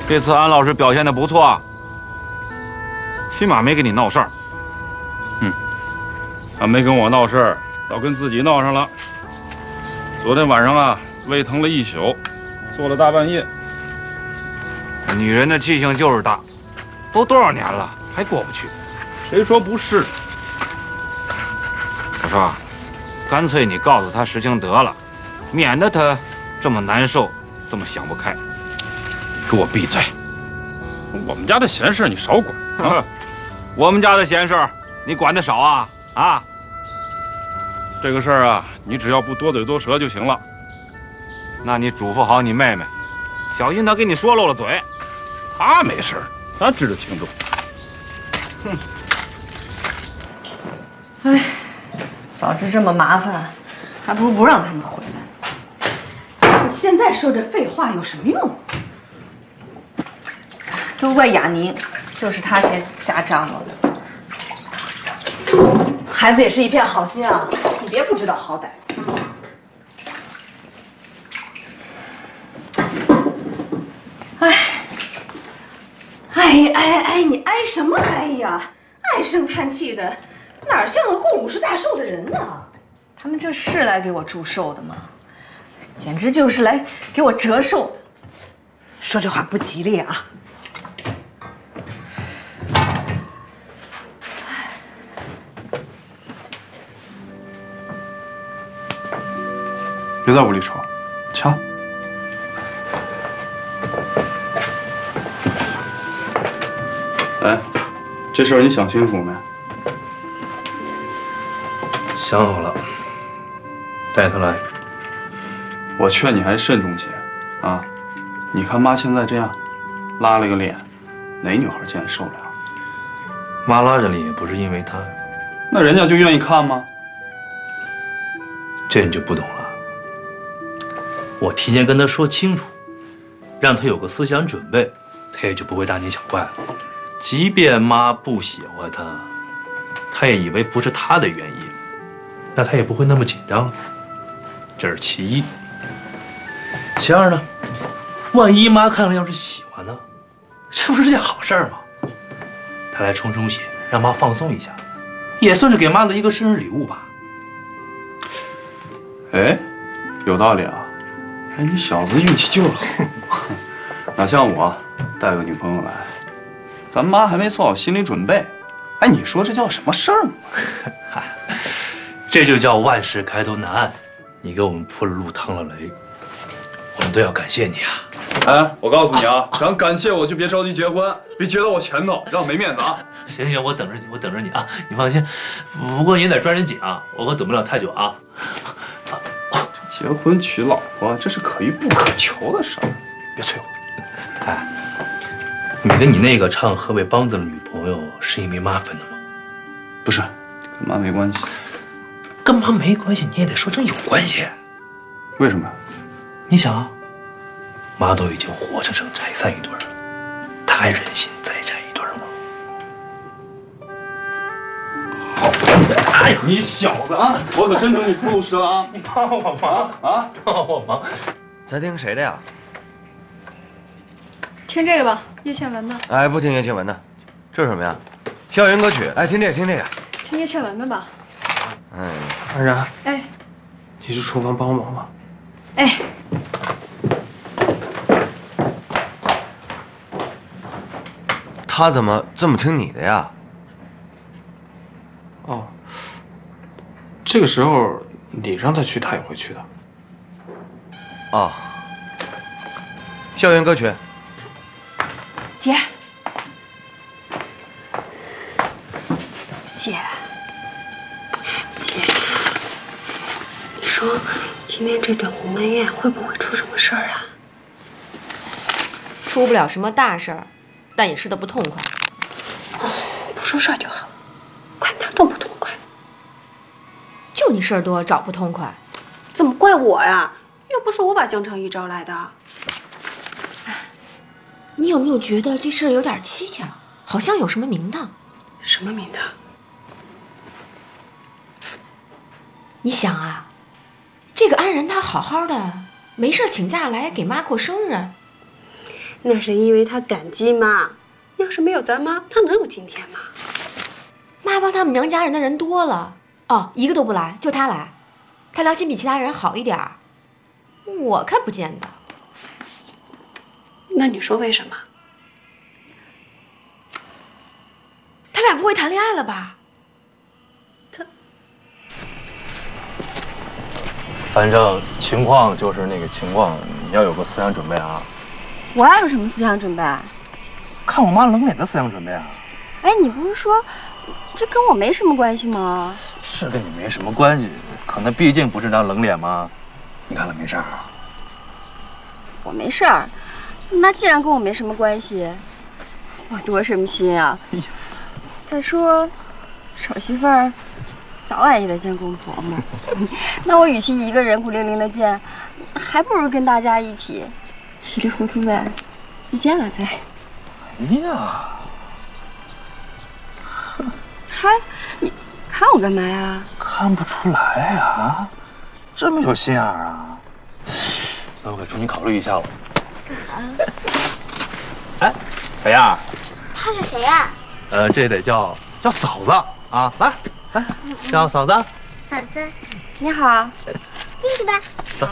这次安老师表现的不错，起码没跟你闹事儿。他没跟我闹事儿，倒跟自己闹上了。昨天晚上啊，胃疼了一宿，坐了大半夜。女人的气性就是大，都多少年了还过不去，谁说不是？我说，干脆你告诉他实情得了，免得他这么难受，这么想不开。 给我闭嘴！我们家的闲事你少管啊！ 我们家的闲事你管得少啊？啊！这个事儿啊，你只要不多嘴多舌就行了。那你嘱咐好你妹妹，小心她给你说漏了嘴。她没事，她知道轻重。 哼！哎，早知这么麻烦，还不如不让他们回来。你现在说这废话有什么用？都怪雅宁，就是他先瞎张罗的。孩子也是一片好心啊，你别不知道好歹。哎，你哀什么哀呀？唉声叹气的，哪像个过50大寿的人呢？他们这是来给我祝寿的吗？简直就是来给我折寿的。说这话不吉利啊！ 别在屋里吵，瞧。哎，这事儿你想清楚没？ 想好了，带他来。 我劝你还慎重些啊！你看妈现在这样，拉了个脸，哪女孩见受了？ 妈拉着脸也不是因为他， 那人家就愿意看吗？ 这你就不懂了。我提前跟他说清楚，让他有个思想准备，他也就不会大惊小怪了。即便妈不喜欢他，他也以为不是他的原因，那他也不会那么紧张了。这是其一。其二呢，万一妈看了要是喜欢呢，这不是件好事吗？他来冲血，让妈放松一下，也算是给妈的一个生日礼物吧。 哎，有道理啊！哎，你小子运气就是好，哪像我带个女朋友来，咱妈还没做好心理准备。哎，你说这叫什么事儿呢？ 这就叫万事开头难按，你给我们铺了路，趟了雷，我们都要感谢你啊！ 哎，我告诉你啊，想感谢我就别着急结婚，别截到我前头，让我没面子啊！ 行，我等着你，我等着你啊！你放心，不过你得抓紧紧啊，我可等不了太久啊！ 结婚娶老婆，这是可遇不可求的事儿，别催我。 哎，你跟你那个唱河北梆子的女朋友是因为妈分的吗？ 不是，跟妈没关系。 跟妈没关系，你也得说成有关系。 为什么？ 你想啊，妈都已经活生生拆散一对了，她还忍心再拆一对吗？ 好，哎呀，你小子啊，我可真等你铺路石了啊！ 你帮我忙啊！帮我忙！ 在听谁的呀？ 听这个吧，叶倩文的。 哎，不听叶倩文的，这是什么呀？校园歌曲。哎，听这个，听这个。 听叶倩文的吧。 哎， 安然， 哎， 你去厨房帮忙吧。 哎， 他怎么这么听你的呀？ 哦，这个时候你让他去，他也会去的。 哦，校园歌曲。 姐，姐， 你说今天这顿鸿门宴会不会出什么事儿啊？ 出不了什么大事儿，但也吃得不痛快。 不出事儿就好，管他痛不痛快。 就你事儿多，找不痛快。 怎么怪我呀？又不是我把江长义招来的。 你有没有觉得这事儿有点蹊跷？好像有什么名堂。 什么名堂？ 你想啊，这个安然她好好的，没事请假来给妈过生日。 那是因为他感激妈。要是没有咱妈，他能有今天吗？ 妈帮他们娘家人的人多了，哦，一个都不来，就他来，他良心比其他人好一点儿。我看不见的。 那你说为什么？ 他俩不会谈恋爱了吧？ 反正情况就是那个情况，你要有个思想准备啊。 我要有什么思想准备？ 看我妈冷脸的思想准备啊。 哎，你不是说这跟我没什么关系吗？ 是跟你没什么关系，可那毕竟不是张冷脸吗？你看了没事儿啊？ 我没事儿。那既然跟我没什么关系，我多什么心啊？再说，丑媳妇儿早晚也得见公婆嘛。那我与其一个人孤零零的见，还不如跟大家一起稀里糊涂的一见了呗。 哎呀， 嗨，你看我干嘛呀？ 看不出来呀，啊，这么有心眼儿啊？那我可重新考虑一下了。哎，谁呀？ 他是谁呀？ 这得叫嫂子啊！来，叫嫂子。 嫂子， 你好。 进去吧。 走。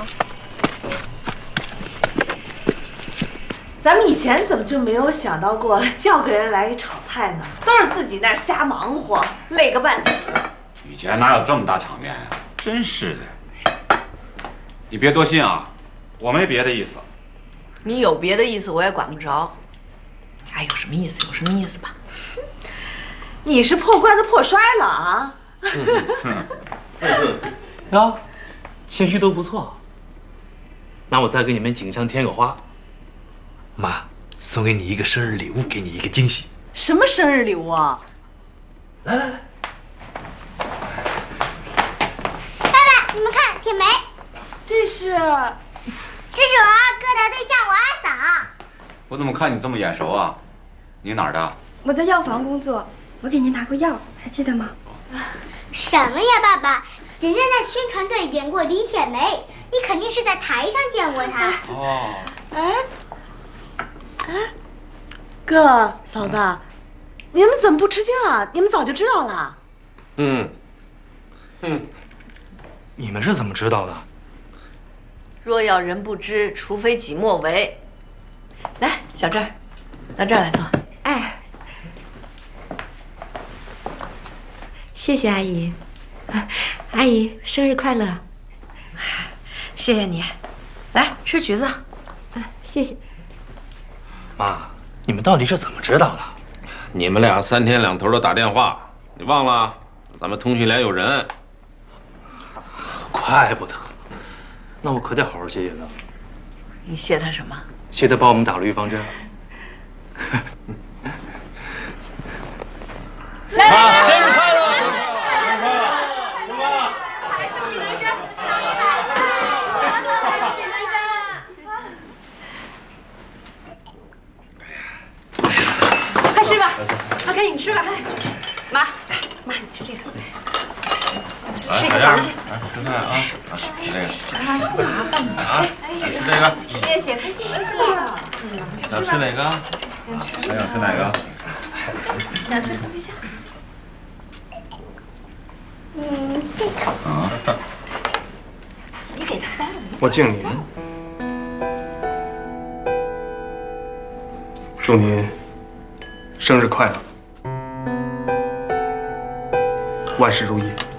咱们以前怎么就没有想到过叫个人来炒菜呢？都是自己那儿瞎忙活，累个半死。 以前哪有这么大场面呀？真是的。你别多心啊，我没别的意思。 你有别的意思，我也管不着。哎，有什么意思有什么意思吧。你是破罐子破摔了啊！ 呀，情绪都不错。那我再给你们锦上添个花，妈送给你一个生日礼物，给你一个惊喜。 什么生日礼物啊？ 来来来， 爸爸，你们看，铁梅， 这是我二哥的对象，我二嫂。 我怎么看你这么眼熟啊？你哪儿的？ 我在药房工作，我给您拿过药，还记得吗？ 什么呀，爸爸？人家那宣传队演过李铁梅，你肯定是在台上见过她。 哦。 哥嫂子，你们怎么不吃惊啊？你们早就知道了。 你们是怎么知道的？ 若要人不知，除非己莫为。来，小郑，到这儿来坐。 哎，谢谢阿姨。阿姨，生日快乐！ 谢谢你，来吃橘子。 谢谢。 妈，你们到底是怎么知道的？ 你们俩3天2头的打电话，你忘了？咱们通讯连有人。 怪不得，那我可得好好谢谢他。 你谢他什么？ 谢他帮我们打了预防针。 来， 生日快乐！ 快吃吧，老开，你吃吧。妈，妈，你吃这个。吃一个螃蟹。 吃菜啊！吃这个。 麻烦你啊！ 吃这个。 谢谢，谢谢。 想吃哪个？还想吃哪个？ 想吃喝一下。 这个。 啊。 你给他带了。 我敬您，祝您生日快乐，万事如意。